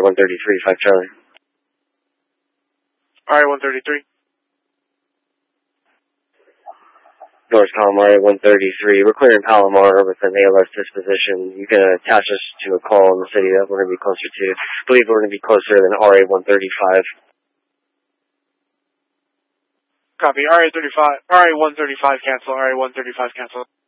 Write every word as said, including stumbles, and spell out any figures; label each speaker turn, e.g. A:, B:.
A: one thirty-three, five Charlie.
B: R A one thirty-three.
A: North column R A one thirty-three. We're clearing Palomar with an A L S disposition. You can attach us to a call in the city that we're going to be closer to. I believe we're going to be closer than R A one thirty-five.
B: Copy. R A thirty-five. R A one thirty-five cancel. R A one thirty-five cancel.